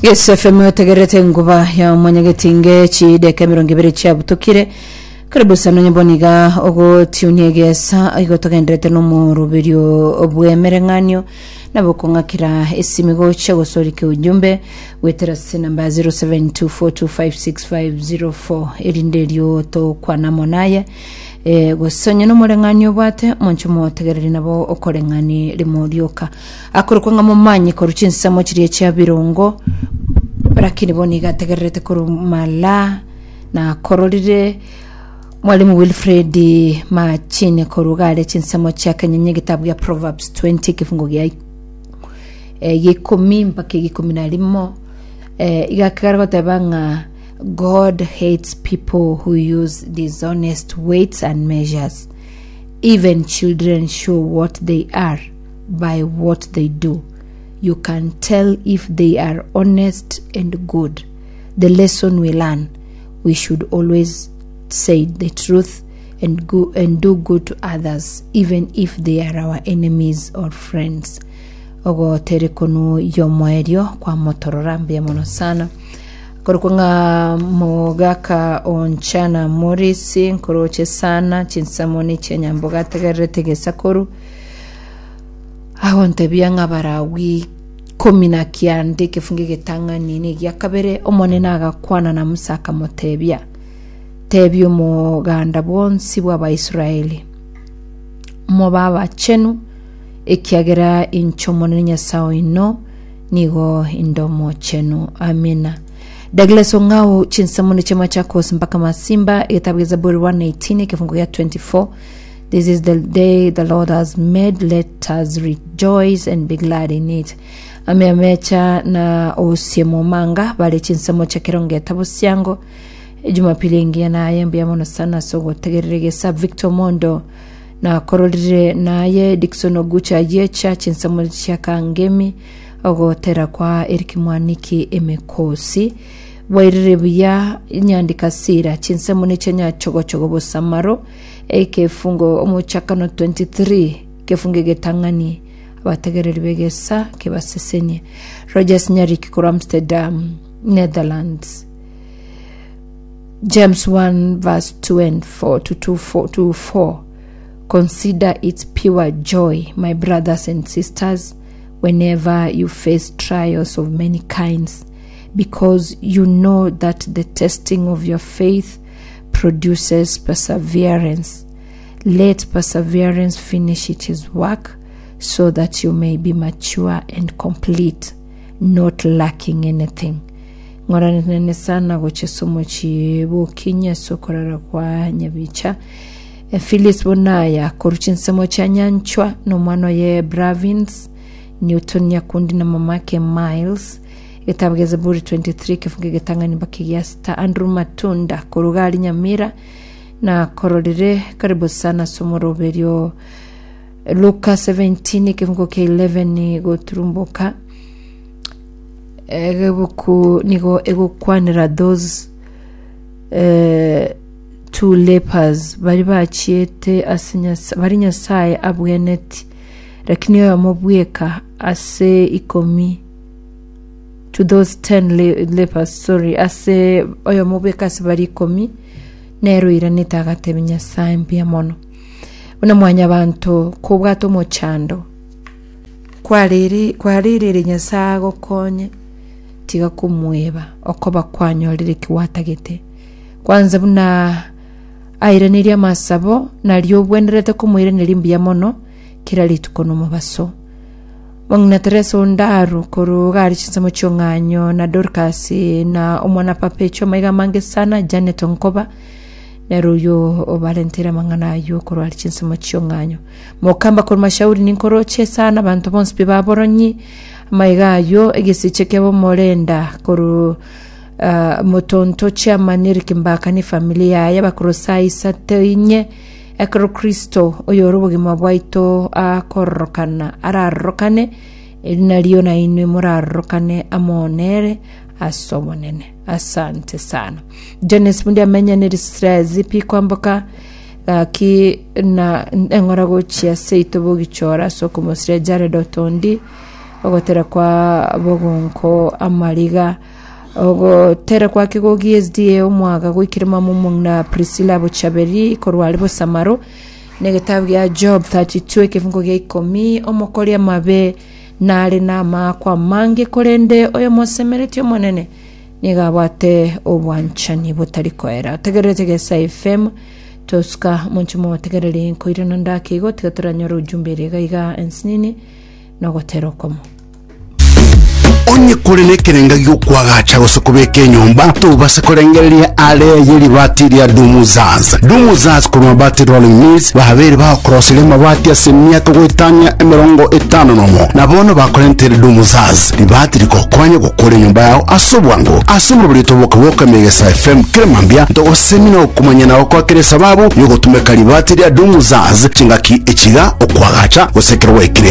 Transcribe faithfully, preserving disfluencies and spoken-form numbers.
Yes, F M tegerete nguba ya mwanyagetinge chideke mirongo ibiri cha butukire. Karibu sana nyaboniga ogo tiunyegesa igotogendrete no mu rubirio obwemerenganyo nabokongakira esimigo cha gosorike ujumbe wetera namba zero seven two four two five six five zero four irinderio to kwa namonaye e gosonye no murenganyo bwate moncho mo tegerere nabo okorengani limoryoka akorukanga mu manyi koruchinsa mo kiriye cha birongo rakini boniga tegerete kurumala na kororire Mwalimu Wilfred Machine korugale chinsamo cha kanyenye gitabu ya Proverbs twenty kifungo gya e yikumi mpaka yikumi na limo e igakarwa tabanga God hates people who use dishonest weights and measures. Even children show what they are by what they do. You can tell if they are honest and good. The lesson we learn, we should always say the truth and go and do good to others, even if they are our enemies or friends. Ogo terekono yomoerio kwa motororambi ya mono sana. Korukunga mogaka onchana morisi nkoroche sana chinsamoni chenya mboga tegerete gesakoru. Ahonte bianga barawi komina kiande kifungi getanga nini yakabere omonena agakwana na musaka motebia. Tebyo mo ganda bonsi bwa Israeli mo baba chenu ekiagera inchomone nyasao ino nigo indomo chenu amina. Douglas Ongao chinsamuni chema chako mpaka masimba itabwiza buri one eighteen kifungo ya twenty-four. This is the day the Lord has made, let us rejoice and be glad in it. Ameamecha na osiemo manga bali chinsamo cha kironge tabusiango Jumapili ingia na ayembia mono sana sogo tegeregesa Victor Mondo na korolire na ye Dixon Ogucha yecha chinsamu chaka ngemi ogo tera kwa Eriki Mwaniki emekosi wairire buya nyandika sira chinsamu ni chenya chogo chogo bosamaro eke fungo omuchaka no twenty-three kefunge getangani abategerere begesa kebasesenye Rogers Nyariki ku Amsterdam Netherlands. James one verse two and four to two four to four. Consider it pure joy, my brothers and sisters, whenever you face trials of many kinds, because you know that the testing of your faith produces perseverance. Let perseverance finish its work, so that you may be mature and complete, not lacking anything. Ngorane nene sana goche somo chibu kinya sokorara kwa nyabicha e Phyllis Bonaya koruchin somo cha nyanchwa no mwano ye Bravins Newton Yakundi na mamake Miles itabageza buri twenty-three kifunge getanga nibaki ya sta Andrew Matunda korugali Nyamira na korolire karibu sana somo roberio Luka seventeen kifungo ke eleven ni goturumboka egebuku nigo ego kwanira those uh, two lepers bari bachiete asinya bari nyasaye abweneti lakini yo amobweka ase ikomi to those ten le, lepers sorry ase oyo mobweka ase bari ikomi nero iranita gatebe nyasaye mbia mono una mwanya bantu ko bwato mo chando kwariri kwariri nyasago konye tiga kumweba okoba kwanyolire kiwatagete kwanza buna airaniria masabo nalyo bwenderete kumwire nelimbia mono kirali tukono mubaso wangna Teresa Ndaru korugari chinsamo chonganyo na Dorcas na omwana papecho maiga mange sana Janet Onkoba neruyo obalentera mangana yo korwali chinsamo chonganyo mokamba kor mashauri ninkoroche sana bantu bonse bibaboronyi maiga yo egisichekebo morenda koru uh, motonto chairman Erikimbaka ni familia y'abakrosai sateinye ekro Kristo oyoroboge mabwaito akorokana ararokane elinaliyo na inu murarokane amonere asobonene. Asante sana Jones mundi amenya ne stress pi kwamboka uh, ki na engorago chia seito bogichora so como srejare dotondi ogotera kwa bogonko amariga ogotera kwa kigogi S D A omwaga gwikirima mumung na Priscilla Buchaberi korwali bo Samaro negetabu ya Job thirty-two kifungo gya ikomi omokoria mabe nale na makwa mange korende oyo mosemereti omonene nigabwate obwanchani butarikoera tegerete gesa F M toska monchimo tegerere inkoirana ndake igo tigatoranyora ujumbe gaiga ensinini nogotero komo onye kuri nekerenga gyukwagacha gusukubeke nyumba tubasa kurengeria ale yiri batiri ya Dumuzaz Dumuzaz ku mabati rolling mills bahabere ba crossile mabati ya semia kugwitanya emirongo itano nomo nabono bakorentere Dumuzaz libatiri ko kwanya gukora nyumba yao asobwango asumuru burito bokaboka megesa F M kiremambia to semina okumanya nawo kwa kire sababu yogotumeka libatiri ya Dumuzaz chingaki echiga okwagacha gusekerwa ikire